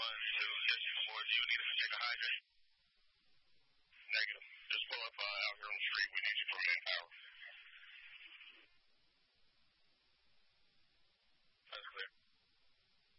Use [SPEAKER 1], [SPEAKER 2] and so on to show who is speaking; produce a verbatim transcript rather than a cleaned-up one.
[SPEAKER 1] one to Testing four, do you need us to take a hydrant? Negative. Just pull up uh, out here on the street. We need you.